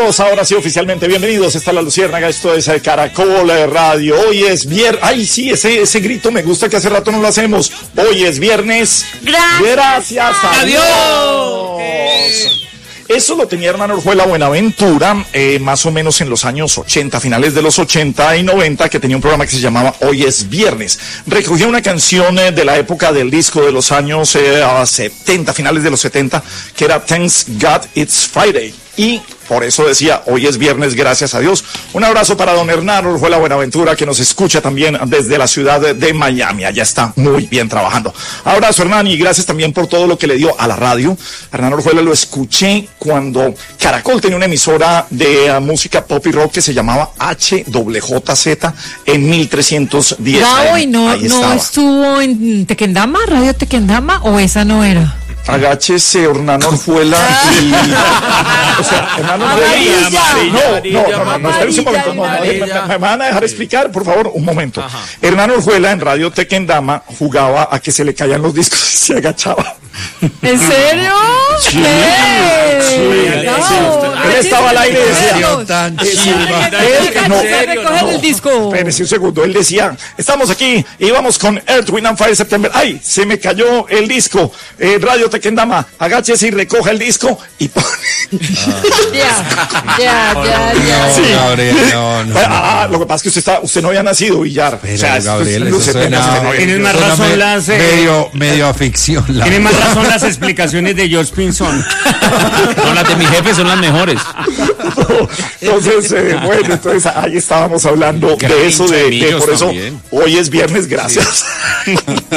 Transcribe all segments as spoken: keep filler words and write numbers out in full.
Bienvenidos, ahora sí oficialmente bienvenidos, está La Luciérnaga, esto es Caracol Radio, hoy es viernes, ay sí, ese, ese grito me gusta que hace rato no lo hacemos, hoy es viernes, gracias, gracias a Dios. Dios. Eso lo tenía Hernán Orjuela Buenaventura, eh, más o menos en los años ochenta, finales de los ochenta y noventa, que tenía un programa que se llamaba Hoy es Viernes. Recogía una canción eh, de la época del disco de los años eh, setenta, finales de los setenta, que era Thanks God It's Friday. Y por eso decía, hoy es viernes, gracias a Dios. Un abrazo para don Hernán Orjuela Buenaventura, que nos escucha también desde la ciudad de, de Miami. Allá está muy bien trabajando. Abrazo, Hernán, y gracias también por todo lo que le dio a la radio. Hernán Orjuela lo escuché cuando Caracol tenía una emisora de uh, música pop y rock que se llamaba H J J Z en mil trescientos diez. Bravo, ¿y no, no estuvo en Tequendama, Radio Tequendama, o esa no era? Agáchese, Hernán Orjuela y... O sea, Hernán Orjuela... No, no, no, no, espérense un momento, no, no, me, me van a dejar explicar, por favor, un momento. Ajá. Hernán Orjuela en Radio Tequendama jugaba a que se le caían los discos y se agachaba. ¿En serio? Sí, ¿Qué? Sí, no, sí, usted, él estaba al aire y decía... Tan él, no, no, el disco. Espérese un segundo, él decía, estamos aquí y vamos con Earth, Wind and Fire September. ¡Ay, se me cayó el disco! Eh, Radio Tequendama, agáchese y recoja el disco y pone... Ya, ya, ya, ya. Sí. Gabriel, no, no, ah, lo que pasa es que usted está, usted no había nacido, Villar. Pero, o sea, Gabriel, eso suena, no tienes más razón me, las eh, medio, medio aficción. Tiene más razón las explicaciones de George Pinson. No, las de mi jefe son las mejores. Entonces, eh, bueno, entonces ahí estábamos hablando Qué de eso, de, de por eso también. Hoy es viernes, gracias. Sí.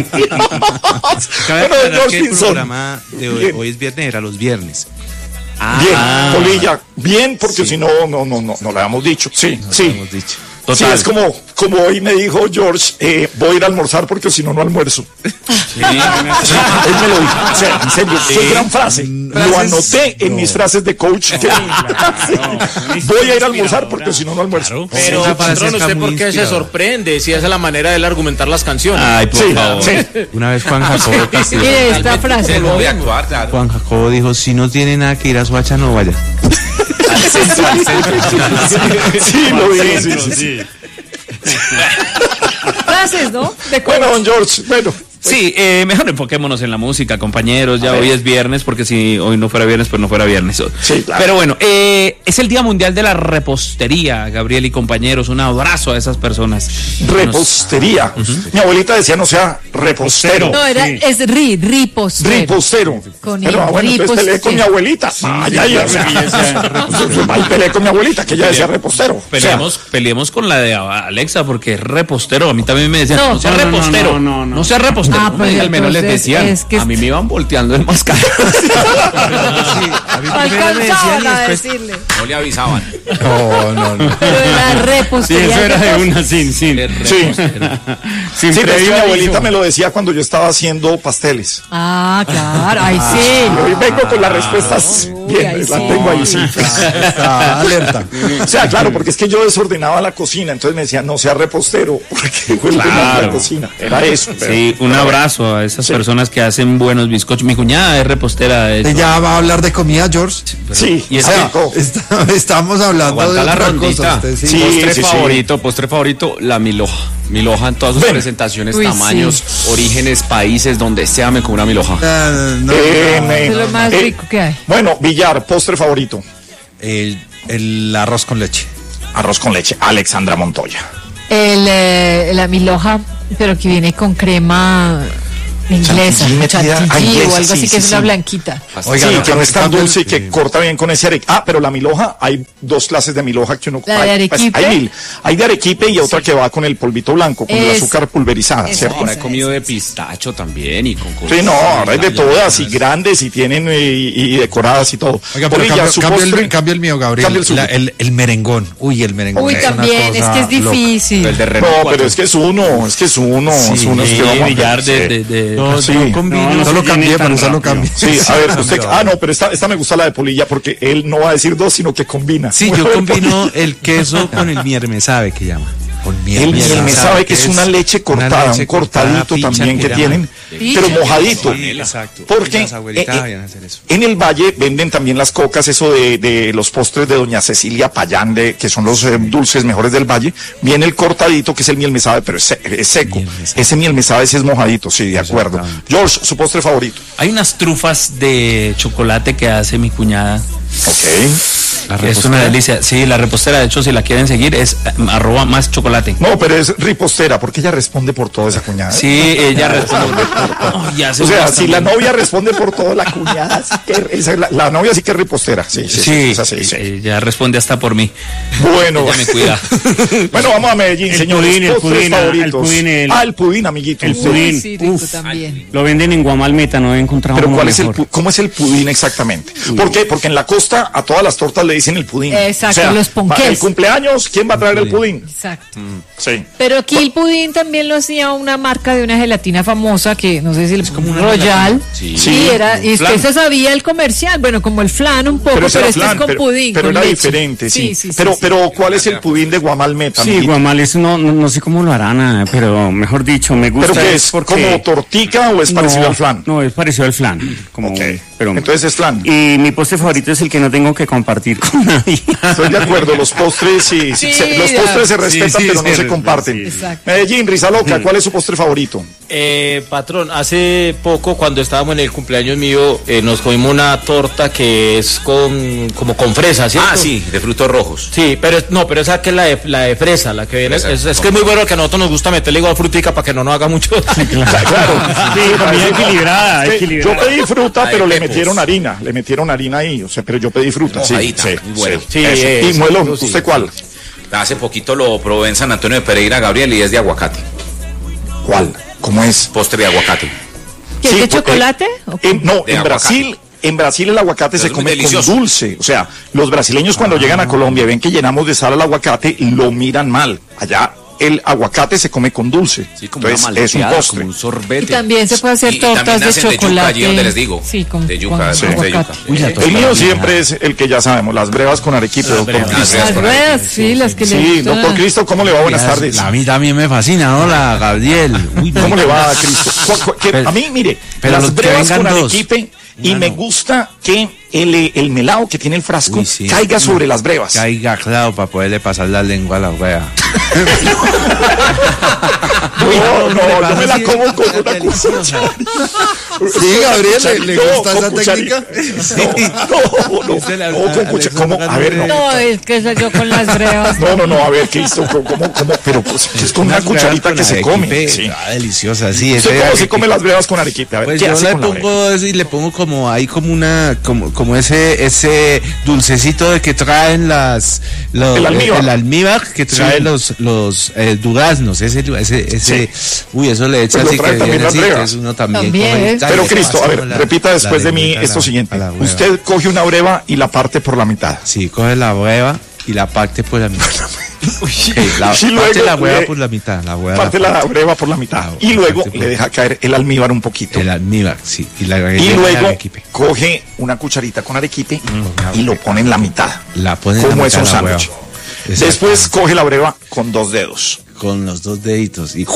Cabe aclarar que el programa de hoy, hoy es viernes, era los viernes. Ah, bien, Polilla, bien, porque sí. si no, no, no, no, no lo habíamos dicho. Sí, no sí. Lo habíamos dicho. Sí, es como, como hoy me dijo George, eh, voy a ir a almorzar porque si no, no almuerzo. Sí, él me lo dijo, o sea, en serio, sí. Qué gran frase. Frases, lo anoté en no. mis frases de coach. Sí, claro, sí. Voy a ir a almorzar porque si no, no almuerzo. Claro. Pero, sí, patrón, ¿usted por qué se sorprende si esa es la manera de él argumentar las canciones? Ay, por sí, favor. Sí. Una vez Juan Jacobo Castillo. Mire esta frase. Lo voy a actuar, claro. Juan Jacobo dijo, si no tiene nada que ir a Soacha, no vaya. Al centro, al centro. Sí, lo digo, sí, sí, sí. Frases, ¿no? De bueno, don George, bueno. Sí, eh, mejor enfoquémonos en la música, compañeros. Ya hoy es viernes, porque si hoy no fuera viernes, pues no fuera viernes. Sí, claro. Pero bueno, eh, es el Día Mundial de la Repostería, Gabriel y compañeros. Un abrazo a esas personas. Repostería. Nos... Uh-huh. Mi abuelita decía no sea repostero. No, era, sí. es ri, ripostero. Ripostero. Con Pero el bueno, entonces peleé con mi abuelita. Sí, ay, ay, o sea, ahí peleé con mi abuelita, que ella decía repostero. Peleemos, o sea, peleemos con la de Alexa, porque es repostero. A mí también me decían, no, no sea no, repostero. No, no, no, no sea repostero. Ah, pues, al menos les decían, es que a mí me iban volteando el mascaro. Sí, a mí primero me decían y después decirle. No le avisaban. No, no, no. Pero la repostería. Sí, eso era de una sin, sin. Sí, sí, sí, pero mi abuelita me lo decía cuando yo estaba haciendo pasteles. Ah, claro, ahí sí. Hoy vengo con las respuestas Uy, bien, las sí. tengo ahí, sí. Está alerta. O sea, claro, porque es que yo desordenaba la cocina, entonces me decían, no sea repostero, porque fue claro. la cocina. Era eso. Pero, sí, un abrazo a esas sí. personas que hacen buenos bizcochos. Mi cuñada es repostera de eso. ¿Ya va a hablar de comida, George? Sí. Y o sea, está, estamos hablando Aguanta de la otra rondita. Cosa, usted, sí. Sí, postre sí, favorito, sí. postre favorito, la milhoja. Milhoja en todas sus Ven. presentaciones, Uy, tamaños, sí. orígenes, países, donde sea me como una milhoja. Uh, no, eh, no, me, es lo más eh, rico que hay. Bueno, Villar, postre favorito. El, el arroz con leche. Arroz con leche, Alexandra Montoya. El, eh, la milhoja, pero que viene con crema inglesa, chantilly o algo así, sí, que sí, es una sí. blanquita. Oiga, sí, no, que no es tan dulce y que sí. corta bien con ese arequipe. Ah, pero la milhoja, hay dos clases de milhoja que uno... ¿La de arequipe? Pues, hay, mil, hay de arequipe y sí. otra que va con el polvito blanco, con es, el azúcar pulverizada, es, ¿cierto? Ahora he comido de pistacho también y con cosas. Sí, no, ahora hay de todas y grandes y tienen y, y decoradas y todo. Oiga, pero cambia, cambia, el, cambia el mío, Gabriel. El, la, el, el merengón. Uy, el merengón. Uy, es también, es que es difícil. El de no, pero es que es uno, es que es uno, sí, es uno. Es que vamos a de, de, de, no, sí. no, combino, no, no solo cambié, pero solo cambié. Sí, a ver, usted, ah, no, pero esta, esta me gusta la de Polilla porque él no va a decir dos, sino que combina. Sí, yo combino el queso con el mierme, ¿sabe qué llama? Con miel, el miel miel me sabe que es una leche cortada, una leche un cortadito cortada, también que, que tienen, Picha. pero mojadito. Sí, exacto. Porque Las abuelitas eh, sabían hacer eso. en el Valle venden también las cocas, eso de, de los postres de doña Cecilia Payán, de, que son los eh, dulces mejores del Valle. Viene el cortadito, que es el miel me sabe, pero es, se- es seco. Miel me sabe. Ese miel me sabe, ese es mojadito, sí, de acuerdo. George, su postre favorito. Hay unas trufas de chocolate que hace mi cuñada. Ok. Es una delicia. Sí, la repostera, de hecho, si la quieren seguir, es eh, arroba más chocolate. No, pero es ripostera, porque ella responde por toda esa cuñada. Sí, ella responde por todo. Oh, ya se O sea, gusta si la también. novia responde por todo, la cuñada sí que esa- la, la novia sí que es ripostera. Sí, sí, sí, Sí, esa sí, sí. ella responde hasta por mí. Bueno, Ella me cuida. bueno, vamos a Medellín, El señores. pudín, el Postres pudín, ah, el favoritos. pudín, el- Ah, el pudín, amiguito. el Sí. pudín. Uy, sí, rico Uf. también. Lo venden en Guamalmeta, no he encontrado Pero uno ¿cuál es el, mejor. pu- ¿cómo es el pudín exactamente? ¿Por qué? Porque en la costa a todas las tortas le dicen el pudín. Exacto, los ponqués. El cumpleaños, ¿quién va a traer el pudín? Exacto. Sí. Pero aquí el pudín también lo hacía una marca de una gelatina famosa que no sé si es como una Royal. Sí, Sí, era, y usted se sabía el comercial, bueno, como el flan un poco, pero, ese era este flan, es con pero, pudín. pero con era leche. diferente, sí. Sí, sí, sí, pero, sí. pero, ¿cuál es el pudín de Guamalmeta? Sí, amiguito? Guamales, no, no, no sé cómo lo harán, ah, pero mejor dicho, me gusta. ¿Pero qué es? porque- ¿Como tortica o es parecido no, al flan? No, es parecido al flan. Como, Ok. pero, Entonces es flan. y mi postre favorito es el que no tengo que compartir con nadie. Estoy de acuerdo, los postres sí, sí, Sí, se- los ya. postres se respetan, sí, pero no se se respetan, comparten. sí. Exacto. Medellín, Risa Loca, ¿cuál es su postre favorito? Eh, patrón, hace poco cuando estábamos en el cumpleaños mío eh, nos comimos una torta que es con como con fresa, ¿cierto? Ah, sí, de frutos rojos. Sí, pero es- no, pero esa que es la de, la de fresa, la que viene. Fresa, Es, es que es muy bueno que a nosotros nos gusta meterle igual frutica para que no nos haga mucho daño. Claro. Sí, comida equilibrada, Es que equilibrada. Yo pedí fruta, Ay, pero le pepos. metieron harina, le metieron harina ahí, o sea, pero yo pedí fruta, sí, Mojadita, sí, muy bueno. sí, Sí, eso. eh, Y sí, Muelón, eso sí. ¿usted cuál? Hace poquito lo probé en San Antonio de Pereira, Gabriel, y es de aguacate. ¿Cuál? ¿Cómo es? Postre de aguacate. ¿Qué es Sí, de porque- chocolate? ¿O qué? En- no, De en aguacate. Brasil, en Brasil el aguacate Pero se es muy come con delicioso. dulce. O sea, los brasileños cuando llegan a Colombia y ven que llenamos de sal al aguacate, lo miran mal. Allá el aguacate se come con dulce. Sí, como una Entonces es un malteada, postre. como un sorbete. Y también se puede hacer Y- y tortas también de hacen de yuca chocolate. allí donde les digo. Sí, con, De yuca, con sí, de yuca. aguacate. Uy, la El torta mío de siempre es el que ya sabemos, las brevas con arequipe, doctor brevas. Cristo. Las ruedas, sí, las que le Sí, gustan. doctor Cristo, ¿cómo le va? Buenas Las- tardes. A mí también me fascina, ¿no? La Gabriel. Uy, ¿Cómo le va a Cristo? Cu- cu- que Pero- a mí, mire, pero las los que brevas vengan con dos. arequipe y Una me no. gusta que el, el melado que tiene el frasco Uy, sí. caiga sobre las brevas. Caiga claro para poderle pasar la lengua a la wea. No, no, yo me la así, como con una deliciosa. cuchara. Sí, Gabriel, ¿le- le No, gusta con esa cucharita. técnica? No, no, Ese le- no, con a- cuchara. Alexander ¿Cómo? A ver, no. No, es que eso yo con las brevas. No, no, no, a ver, Cristo, ¿cómo, cómo? Pero pues, es con una Unas brevas cucharita con que se arequipe. come. Sí. Ah, deliciosa, sí. ¿Usted ese cómo se arequipe. come las brevas con arequipe? A ver, Pues ¿qué yo hace le con la breva? pongo eso y le pongo como ahí como una como como ese ese dulcecito de que traen las los, El almíbar. el almíbar que trae Sí. los los eh, duraznos, ese ese ese uy, eso le echas Pues lo y trae que también viene las así, brevas. que uno también, También, come y ¿eh? tal, Pero y se Cristo, a pasa ver, con la- repita después la de mí lengüita a esto la- siguiente. a la hueva. Usted coge una breva y la parte por la mitad. Sí, coge la hueva y la parte por la mitad. Ok, la, Y luego parte la hueva le- por la mitad, la hueva Parte la breva por la mitad. Ah, Y luego parte por- le deja caer el almíbar un poquito. el almíbar, sí, y la Y rellena de luego arequipe. coge una cucharita con arequipe y lo pone en la mitad. La pone en la Como es mitad un de la hueva. sándwich. Después coge la breva con dos dedos Con los dos deditos y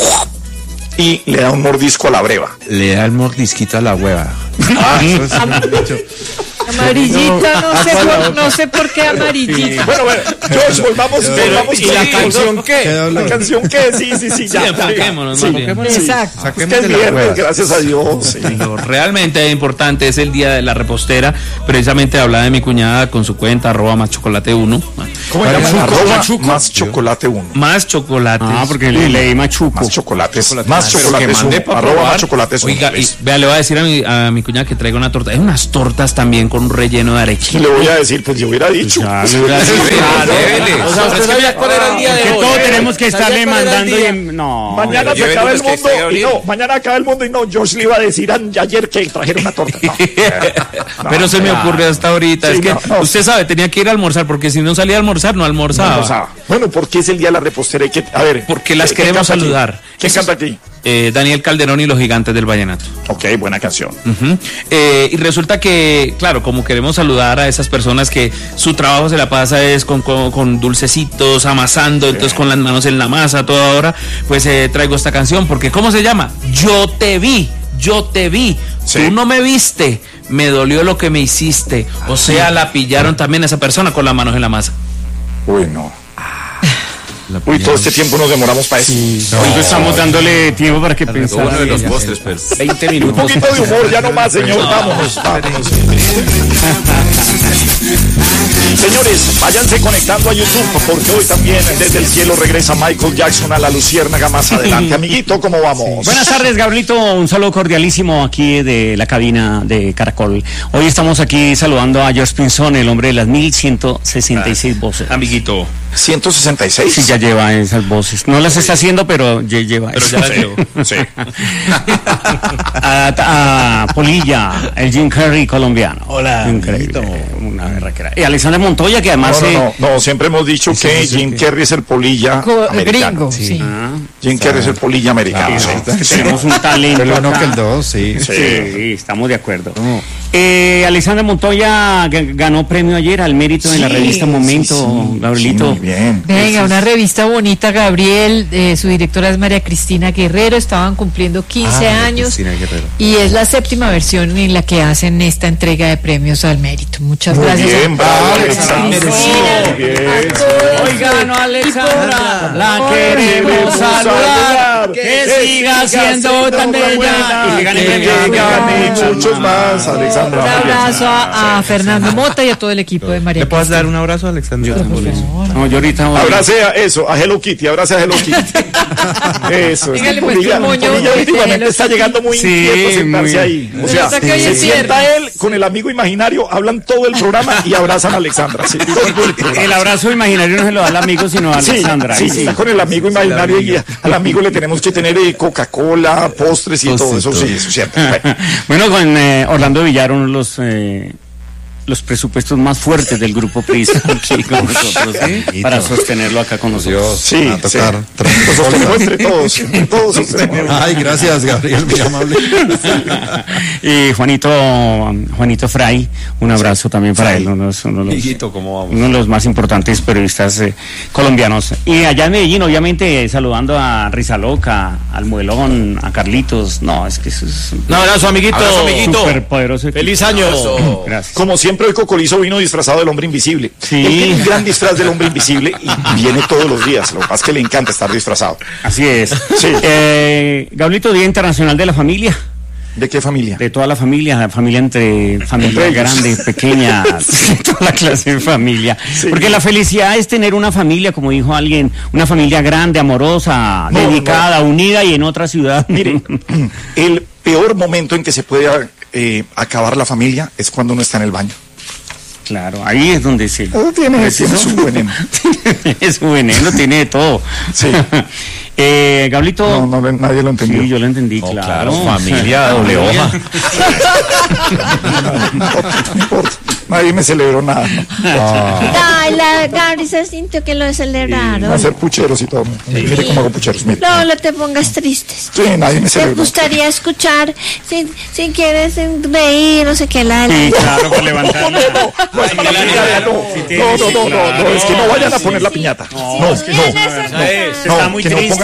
y le da un mordisco a la breva. le da el mordisquito a la hueva. Ah, Eso es un dicho. Amarillita, no sé, por, no sé por qué amarillita. Bueno, bueno, George, volvamos, volvamos ¿y con la el- canción qué? Quedó La lo- canción que sí, sí, sí, ya. Sí, enfoquémonos, Sí, más bien. Exacto. Es Saquemos que es de la viernes, hueva. gracias a Dios. sí. Lo realmente importante es el día de la repostera. Precisamente hablaba de mi cuñada con su cuenta, arroba más chocolate uno. ¿Cómo se llama? Arroba más chocolate uno. Más chocolates. Ah, porque le leí machuco. Más chocolates, más Pero chocolates que mande uno. pa' Arroba probar. más chocolates uno. Oiga, y vea, le voy a decir a mi, a mi cuñada que traiga una torta. Hay unas tortas también con un relleno de Y arequipe. le voy a decir, pues yo hubiera dicho. Ya, le hubiera dicho. Llévele. O sea, usted sabía cuál era el día de Que hoy. todos tenemos que ¿Sabía estarle cuál era el mandando y día? en- no. Mañana pero se llévele acaba el unos que mundo esté y Gabriel. no, mañana acaba el mundo y no, George le iba a decir a- ayer que trajera una torta. No. Pero se me ocurrió hasta ahorita. Sí, es que no, no. usted sabe, tenía que ir a almorzar porque si no salía a almorzar, no almorzaba. O sea, bueno, ¿por qué es el día de la repostera? Hay que, a ver. Porque las ¿quién queremos canta aquí? saludar. ¿Quién canta aquí? Eh, Daniel Calderón y los Gigantes del Vallenato. Ok, buena canción. Uh-huh. Eh, y resulta que, claro, como queremos saludar a esas personas que su trabajo se la pasa es con, con, con dulcecitos, amasando, sí. Entonces con las manos en la masa toda hora, pues eh, traigo esta canción, porque ¿cómo se llama? Yo te vi, yo te vi, sí. Tú no me viste, me dolió lo que me hiciste. O sea, la pillaron también a esa persona con las manos en la masa. Uy, no. Uy, todo este tiempo nos demoramos para eso. Sí, no. Hoy estamos dándole tiempo para que pensara. Uno de los postres, pero veinte minutos. Un poquito de humor, ya no más, señor. No. Vámonos, vámonos. Señores, váyanse conectando a YouTube, porque hoy también desde el cielo regresa Michael Jackson a la luciérnaga más adelante. Amiguito, ¿cómo vamos? Sí. Buenas tardes, Gabrielito. Un saludo cordialísimo aquí de la cabina de Caracol. Hoy estamos aquí saludando a George Pinzón, el hombre de las mil ciento sesenta y seis voces. Amiguito. ciento sesenta y seis. Sí, ya lleva esas voces. No las está haciendo, pero ya lleva. Pero ya las llevo. Sí. a, a Polilla, el Jim Carrey colombiano. Hola. Increíble. Una berraquera. Y Alexander Montoya, que además. No, no, no, no, siempre hemos dicho sí, que sí, Jim sí. Carrey es el Polilla Co americano. Gringo, sí. sí. Ah, Jim Carrey es el Polilla americano. Ah, sí. Tenemos un talento. Pero no que el dos, sí. Sí, sí, estamos de acuerdo. Oh. Eh, Alexander Montoya ganó premio ayer al mérito sí, en la revista Momento, sí, sí. Gabrielito. Sí, muy bien. Venga, una revista bonita, Gabriel. Eh, su directora es María Cristina Guerrero. Estaban cumpliendo quince ah, años. Y es la séptima versión en la que hacen esta entrega de premios al mérito. Muchas muy gracias. Bien, bravo, Alexandra. Hoy ganó Alexandra. La queremos saludar. Que siga siendo tan bella. Y que gane premios. Muchos más, Alexandra. Un abrazo a, a Fernando Mota y a todo el equipo de María. ¿Le puedes dar un abrazo a Alexandra? No, yo ahorita voy. Abrace a eso, a Hello Kitty, abrace a Hello Kitty. Eso. Dígale pues que moño. Últimamente está llegando muy sí, inquieto sentarse ahí. O sea, sí. se sienta él con el amigo imaginario, hablan todo el programa y abrazan a Alexandra. Sí, el, el abrazo imaginario no se lo da al amigo, sino a Alexandra. Sí, sí, sí, está con el amigo imaginario y al amigo le tenemos que tener eh, Coca-Cola, postres y oh, todo sí, eso. Todo. Sí, eso es cierto. Bueno, bueno con eh, Orlando Villar, uno de los... Eh, los presupuestos más fuertes del grupo Prisa aquí con nosotros, ¿sí? Para sostenerlo acá con nosotros. Sí, a tocar. Sí. Sostenemos entre todos, entre todos sostenemos. Ay, gracias, Gabriel, muy amable. Y Juanito, Juanito Fray, un abrazo sí. también para sí. él, uno, uno, de los, Hijito, ¿cómo vamos? uno de los más importantes periodistas eh, colombianos. Y allá en Medellín, obviamente, saludando a Risa Loca, al Muelón, a Carlitos. No, es que eso es... Un abrazo, amiguito. Abrazo, amiguito. Super poderoso. Feliz año. Abrazo. Gracias. Como siempre, hoy Cocolizo vino disfrazado del hombre invisible. Sí. Él tiene un gran disfraz del hombre invisible y viene todos los días. Lo que pasa es que le encanta estar disfrazado. Así es. Sí. Eh, Gabrielito, Día Internacional de la Familia. ¿De qué familia? De toda la familia, la familia entre familia grande, pequeña, toda la clase de familia. Sí. Porque la felicidad es tener una familia, como dijo alguien, una familia grande, amorosa, no, dedicada, no. unida y en otra ciudad. Mire, el peor momento en que se puede eh, acabar la familia es cuando uno está en el baño. Claro, ahí es donde se... Oh, tiene, tiene su veneno. Tiene su veneno, tiene de todo. Sí. Eh, Gablito. No, no, nadie lo entendió. Sí, yo lo entendí, oh, claro. claro. Familia doble hoja. No importa. Nadie me celebró nada. ¿No? Ah. Ay, la Gabri se sintió que lo celebraron. Va a hacer pucheros y todo. Sí. Mire cómo hago pucheros. Mire. No, no te pongas tristes. Sí, nadie me celebró. Te gustaría escuchar, si, si quieres reír, no sé qué, la... la sí, claro, para levantar. No, no, no, no, es para la piñata, no. No, no, no, no, no, es que no vayan a poner la piñata. No, es que no. Está muy triste.